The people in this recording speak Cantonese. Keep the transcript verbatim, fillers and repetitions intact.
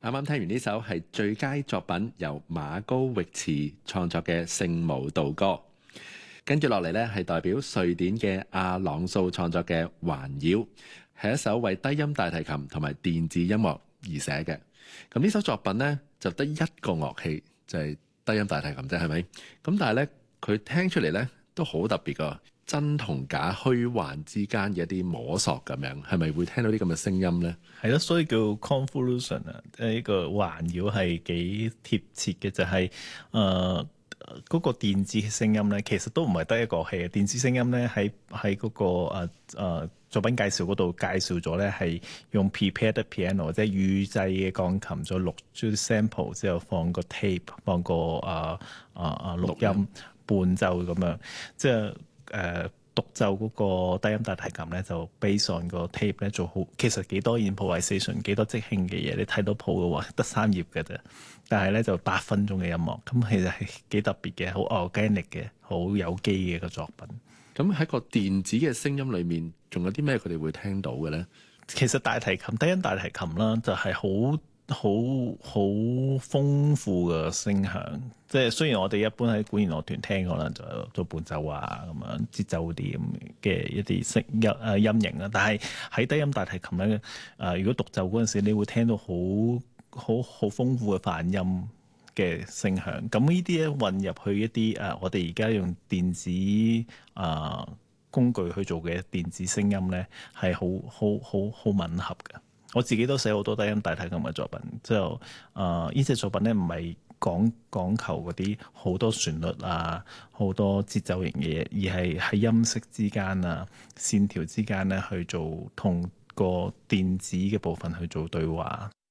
啱啱聽完呢首係最佳作品，由馬高域慈創作嘅聖母道歌。跟住落嚟呢，係代表瑞典嘅阿朗素創作嘅環繞，係一首為低音大提琴同埋電子音樂而寫嘅。咁呢首作品呢，就得一個樂器，就係、是、低音大提琴啫，係咪？咁但係呢，佢聽出嚟呢都好特別噶，真同假虛幻之間嘅一啲摸索咁樣，係咪會聽到啲咁嘅聲音呢？ 係咯，所以叫 convolution 啊，呢個環繞係幾貼切嘅，就係誒嗰個電子聲音咧，其實都唔係得一個器嘅電子聲音咧，喺喺嗰個誒誒、呃呃、作品介紹嗰度介紹咗咧，係用 prepared piano 即係預製嘅鋼琴，再錄咗 sample 之後放個 tape，放個誒誒誒錄音伴奏咁樣，即係誒。呃獨奏嗰個低音大提琴咧，就 base on 個 tape 咧做好，其實幾多 improvisation 幾多即興嘅嘢，你睇到譜嘅話得三頁嘅啫，但係咧就八分鐘嘅音樂，咁其實係幾特別嘅，好 organic 嘅，好有機嘅一個作品。 咁喺個電子嘅聲音裏面，仲有啲咩佢哋會聽到嘅咧？ 其實大提琴低音大提琴啦，就係好好好豐富嘅聲響，即係雖然我哋一般喺管弦樂團聽可能就做伴奏啊咁樣節奏啲咁嘅一啲聲音誒音型啦，但係喺低音大提琴咧誒、呃，如果獨奏嗰陣時，你會聽到好好好豐富嘅泛音嘅聲響。咁呢啲咧混入去一啲誒、呃，我哋而家用電子誒、呃、工具去做嘅電子聲音咧，係好好好好吻合嘅。我自己都寫好多低音大提琴嘅作品，之後誒呢隻作品咧唔係講講求嗰啲好多旋律啊、好多節奏型嘅嘢，而係喺音色之間啊、線條之間咧去做同個電子嘅部分去做對話。